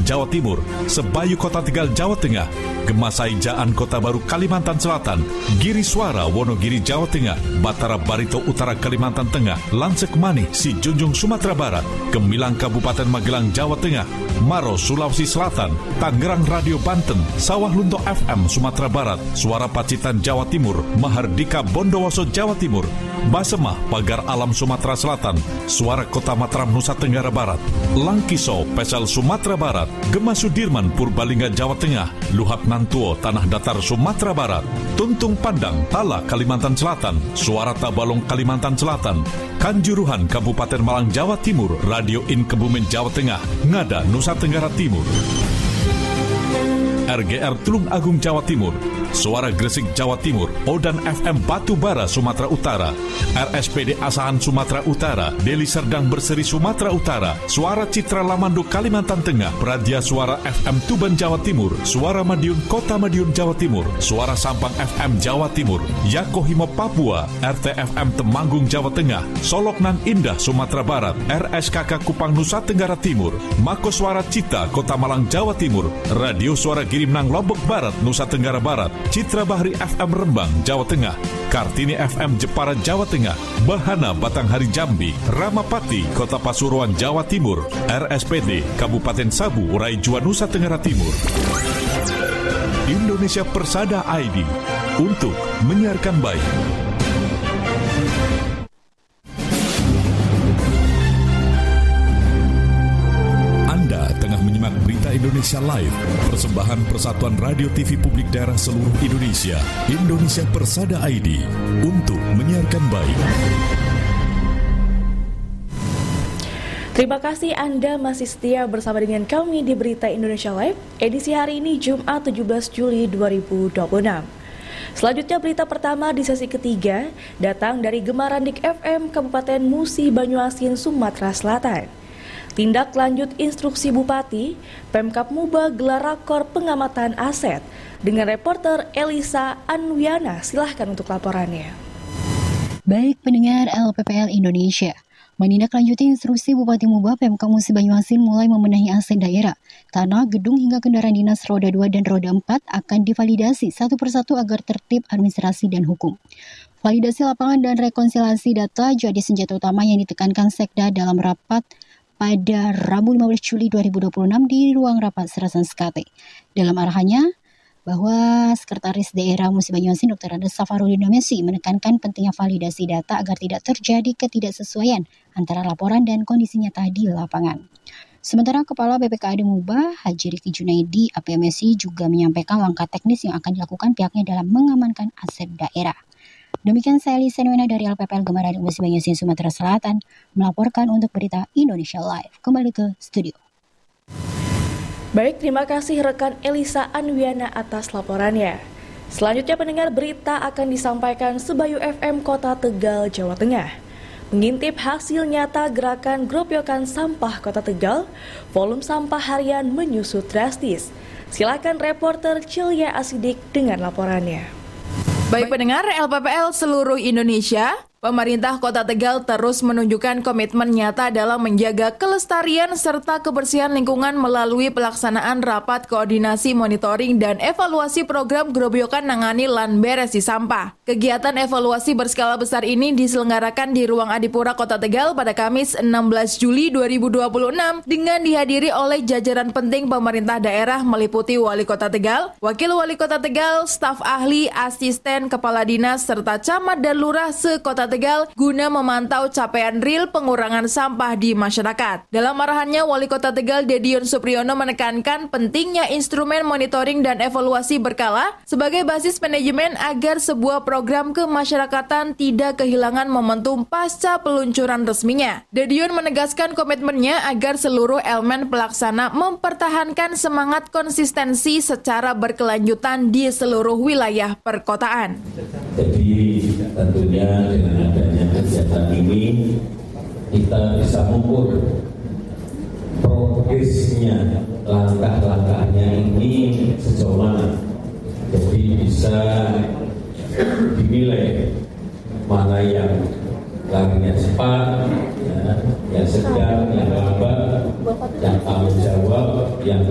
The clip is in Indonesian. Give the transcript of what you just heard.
Jawa Timur, Sebayu Kota Tegal Jawa Tengah, Gemasai Jaan Kota Baru Kalimantan Selatan, Giri Suara Wonogiri Jawa Tengah, Batara Barito Utara Kalimantan Tengah, Lansek Mani Si Junjung Sumatera Barat, Gemilang Kabupaten Magelang Jawa Tengah, Maros Sulawesi Selatan, Tangerang Radio Banten, Sawah Lunto FM Sumatera Barat, Suara Pacitan Jawa Timur, Mahardika Bondowoso Jawa Timur, Basemah Pagar Alam Sumatera Selatan, Suara Kota Mataram Nusa Tenggara Barat, Langkiso Pesel Sumatera Barat, Gema Sudirman Purbalingga Jawa Tengah, Luhak Nantuo Tanah Datar Sumatera Barat, Tuntung Pandang Tala Kalimantan Selatan, Suara Tabalong Kalimantan Selatan, Kanjuruhan Kabupaten Malang Jawa Timur, Radio In Kebumen Jawa Tengah, Ngada Nusa Tenggara Timur, RGR Tulung Agung Jawa Timur, Suara Gresik Jawa Timur, Odan FM Batubara Sumatera Utara, RSPD Asahan Sumatera Utara, Deli Serdang Berseri Sumatera Utara, Suara Citra Lamando Kalimantan Tengah, Pradia Suara FM Tuban Jawa Timur, Suara Madiun Kota Madiun Jawa Timur, Suara Sampang FM Jawa Timur, Yakohimo Papua, RTFM Temanggung Jawa Tengah, Soloknan Indah Sumatera Barat, RSKK Kupang Nusa Tenggara Timur, Mako Suara Cita Kota Malang Jawa Timur, Radio Suara Girimnang Lombok Barat Nusa Tenggara Barat, Citra Bahri FM Rembang Jawa Tengah, Kartini FM Jepara Jawa Tengah, Bahana Batanghari Jambi, Ramapati Kota Pasuruan Jawa Timur, RSPD Kabupaten Sabu Raijua Nusa Tenggara Timur. Indonesia Persada ID untuk menyiarkan baik. Berita Indonesia Live, persembahan Persatuan Radio TV Publik Daerah seluruh Indonesia, Indonesia Persada ID, untuk menyiarkan baik. Terima kasih Anda masih setia bersama dengan kami di Berita Indonesia Live, edisi hari ini Jumat 17 Juli 2026. Selanjutnya berita pertama di sesi ketiga datang dari Gemarandik FM Kabupaten Musi Banyuasin, Sumatera Selatan. Tindak lanjut instruksi Bupati, Pemkab Muba gelar rakor pengamatan aset dengan reporter Elisa Anwiana. Silahkan untuk laporannya. Baik pendengar LPPL Indonesia, menindaklanjuti instruksi Bupati Muba, Pemkab Musi Banyuasin mulai membenahi aset daerah. Tanah, gedung hingga kendaraan dinas roda 2 dan roda 4 akan divalidasi satu persatu agar tertib administrasi dan hukum. Validasi lapangan dan rekonsiliasi data jadi senjata utama yang ditekankan Sekda dalam rapat pada Rabu 15 Juli 2026 di ruang rapat Serasan Skate. Dalam arahannya, bahwa Sekretaris Daerah Musi Banyuasin Dr. Andes Safarudin Messi menekankan pentingnya validasi data agar tidak terjadi ketidaksesuaian antara laporan dan kondisi nyata di lapangan. Sementara Kepala BPKAD Muba, Haji Riki Junaidi, APMSI juga menyampaikan langkah teknis yang akan dilakukan pihaknya dalam mengamankan aset daerah. Demikian saya Elisa Anwiana dari LPPL Gemarandik Musi Banyuasin, Sumatera Selatan, melaporkan untuk Berita Indonesia Live. Kembali ke studio. Baik, terima kasih rekan Elisa Anwiana atas laporannya. Selanjutnya pendengar, berita akan disampaikan Sebayu FM Kota Tegal, Jawa Tengah. Mengintip hasil nyata gerakan Gropyokan Sampah Kota Tegal, volume sampah harian menyusut drastis. Silakan reporter Cilia Asidik dengan laporannya. Baik pendengar LPPL seluruh Indonesia, pemerintah Kota Tegal terus menunjukkan komitmen nyata dalam menjaga kelestarian serta kebersihan lingkungan melalui pelaksanaan rapat koordinasi monitoring dan evaluasi program Gropyokan Nangani Lan Beresi Sampah. Kegiatan evaluasi berskala besar ini diselenggarakan di Ruang Adipura Kota Tegal pada Kamis 16 Juli 2026 dengan dihadiri oleh jajaran penting pemerintah daerah meliputi Wali Kota Tegal, Wakil Wali Kota Tegal, staf ahli, asisten, kepala dinas, serta camat dan lurah se-Kota Tegal guna memantau capaian real pengurangan sampah di masyarakat. Dalam arahannya, Wali Kota Tegal Dedion Supriyono menekankan pentingnya instrumen monitoring dan evaluasi berkala sebagai basis manajemen agar sebuah program kemasyarakatan tidak kehilangan momentum pasca peluncuran resminya. Dedion menegaskan komitmennya agar seluruh elemen pelaksana mempertahankan semangat konsistensi secara berkelanjutan di seluruh wilayah perkotaan. Jadi tentunya dengan adanya kegiatan ini kita bisa mengukur progresnya, langkah-langkahnya ini sejauh mana. Jadi bisa dinilai mana yang larinya cepat,